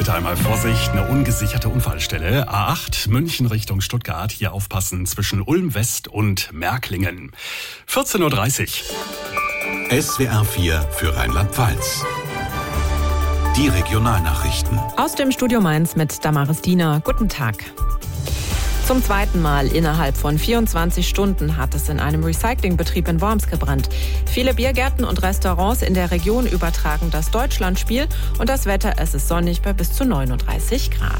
Bitte einmal Vorsicht, eine ungesicherte Unfallstelle. A8 München Richtung Stuttgart. Hier aufpassen zwischen Ulm West und Märklingen. 14.30 Uhr. SWR 4 für Rheinland-Pfalz. Die Regionalnachrichten. Aus dem Studio Mainz mit Damaris Diener. Guten Tag. Zum zweiten Mal innerhalb von 24 Stunden hat es in einem Recyclingbetrieb in Worms gebrannt. Viele Biergärten und Restaurants in der Region übertragen das Deutschlandspiel und das Wetter, es ist sonnig bei bis zu 39 Grad.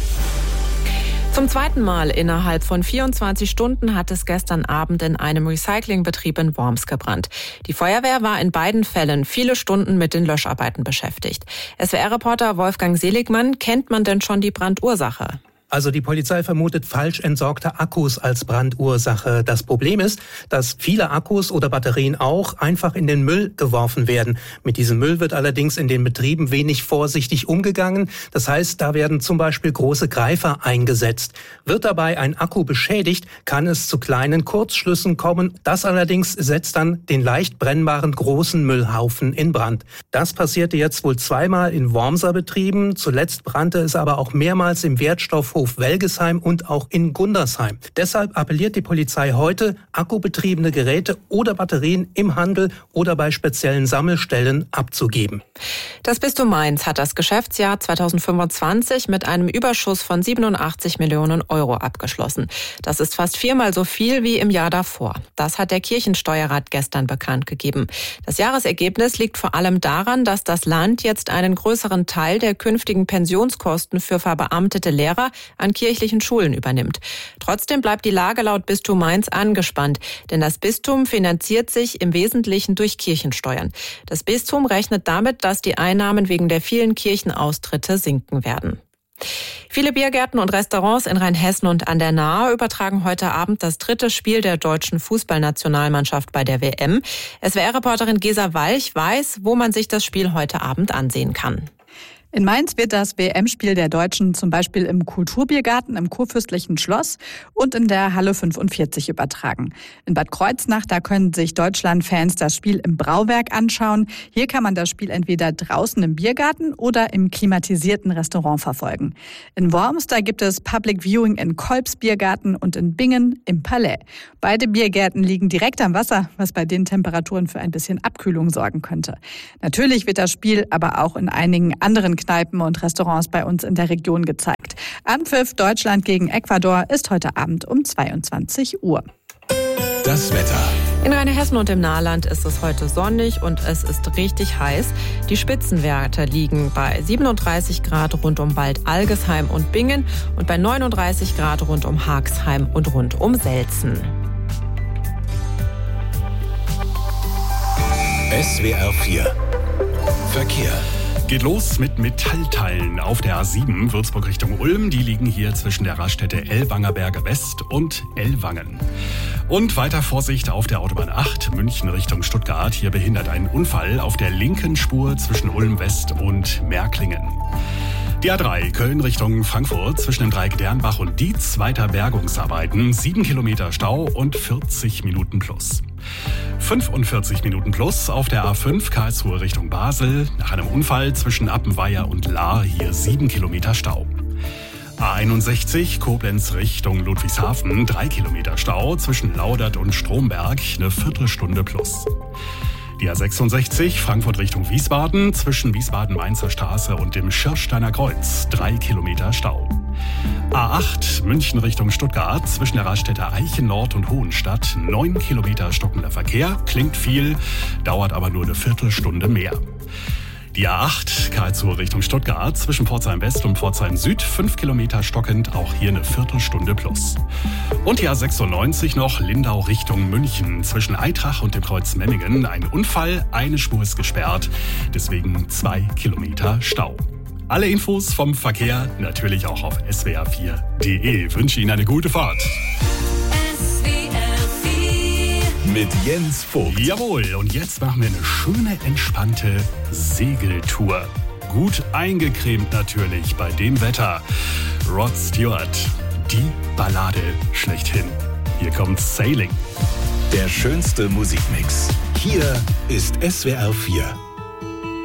Zum zweiten Mal innerhalb von 24 Stunden hat es gestern Abend in einem Recyclingbetrieb in Worms gebrannt. Die Feuerwehr war in beiden Fällen viele Stunden mit den Löscharbeiten beschäftigt. SWR-Reporter Wolfgang Seligmann, kennt man denn schon die Brandursache? Also die Polizei vermutet falsch entsorgte Akkus als Brandursache. Das Problem ist, dass viele Akkus oder Batterien auch einfach in den Müll geworfen werden. Mit diesem Müll wird allerdings in den Betrieben wenig vorsichtig umgegangen. Das heißt, da werden zum Beispiel große Greifer eingesetzt. Wird dabei ein Akku beschädigt, kann es zu kleinen Kurzschlüssen kommen. Das allerdings setzt dann den leicht brennbaren großen Müllhaufen in Brand. Das passierte jetzt wohl zweimal in Wormser Betrieben. Zuletzt brannte es aber auch mehrmals im Wertstoffhof Welgesheim und auch in Gundersheim. Deshalb appelliert die Polizei heute, akkubetriebene Geräte oder Batterien im Handel oder bei speziellen Sammelstellen abzugeben. Das Bistum Mainz hat das Geschäftsjahr 2025 mit einem Überschuss von 87 Millionen Euro abgeschlossen. Das ist fast viermal so viel wie im Jahr davor. Das hat der Kirchensteuerrat gestern bekannt gegeben. Das Jahresergebnis liegt vor allem daran, dass das Land jetzt einen größeren Teil der künftigen Pensionskosten für verbeamtete Lehrer an kirchlichen Schulen übernimmt. Trotzdem bleibt die Lage laut Bistum Mainz angespannt, denn das Bistum finanziert sich im Wesentlichen durch Kirchensteuern. Das Bistum rechnet damit, dass die Einnahmen wegen der vielen Kirchenaustritte sinken werden. Viele Biergärten und Restaurants in Rheinhessen und an der Nahe übertragen heute Abend das dritte Spiel der deutschen Fußballnationalmannschaft bei der WM. SWR-Reporterin Gesa Walch weiß, wo man sich das Spiel heute Abend ansehen kann. In Mainz wird das WM-Spiel der Deutschen zum Beispiel im Kulturbiergarten im Kurfürstlichen Schloss und in der Halle 45 übertragen. In Bad Kreuznach, da können sich Deutschland-Fans das Spiel im Brauwerk anschauen. Hier kann man das Spiel entweder draußen im Biergarten oder im klimatisierten Restaurant verfolgen. In Worms, da gibt es Public Viewing in Kolbs Biergarten und in Bingen im Palais. Beide Biergärten liegen direkt am Wasser, was bei den Temperaturen für ein bisschen Abkühlung sorgen könnte. Natürlich wird das Spiel aber auch in einigen anderen Kneipen und Restaurants bei uns in der Region gezeigt. Anpfiff Deutschland gegen Ecuador ist heute Abend um 22 Uhr. Das Wetter. In Rheinhessen und im Nahland ist es heute sonnig und es ist richtig heiß. Die Spitzenwerte liegen bei 37 Grad rund um Bad-Algesheim und Bingen und bei 39 Grad rund um Haagsheim und rund um Selzen. SWR 4 Verkehr. Geht los mit Metallteilen auf der A7 Würzburg Richtung Ulm. Die liegen hier zwischen der Raststätte Ellwangerberge West und Ellwangen. Und weiter Vorsicht auf der Autobahn 8 München Richtung Stuttgart. Hier behindert ein Unfall auf der linken Spur zwischen Ulm West und Märklingen. Die A3 Köln Richtung Frankfurt zwischen dem Dreieck Dernbach und Dietz weiter Bergungsarbeiten. 7 Kilometer Stau und 40 Minuten plus. 45 Minuten plus auf der A5 Karlsruhe Richtung Basel. Nach einem Unfall zwischen Appenweier und Lahr hier 7 Kilometer Stau. A61 Koblenz Richtung Ludwigshafen 3 Kilometer Stau zwischen Laudert und Stromberg eine Viertelstunde plus. Die A66 Frankfurt Richtung Wiesbaden zwischen Wiesbaden-Mainzer Straße und dem Schirsteiner Kreuz 3 Kilometer Stau. A8 München Richtung Stuttgart zwischen der Raststätte Eichen Nord und Hohenstadt 9 Kilometer stockender Verkehr. Klingt viel, dauert aber nur eine Viertelstunde mehr. Die A8 Karlsruhe Richtung Stuttgart zwischen Pforzheim West und Pforzheim Süd 5 Kilometer stockend, auch hier eine Viertelstunde plus. Und die A96 noch Lindau Richtung München zwischen Eitrach und dem Kreuz Memmingen. Ein Unfall, eine Spur ist gesperrt, deswegen 2 Kilometer Stau. Alle Infos vom Verkehr natürlich auch auf swr4.de. Wünsche Ihnen eine gute Fahrt. Mit Jens Vogt. Jawohl, und jetzt machen wir eine schöne, entspannte Segeltour. Gut eingecremt natürlich bei dem Wetter. Rod Stewart, die Ballade schlechthin. Hier kommt Sailing. Der schönste Musikmix. Hier ist SWR 4.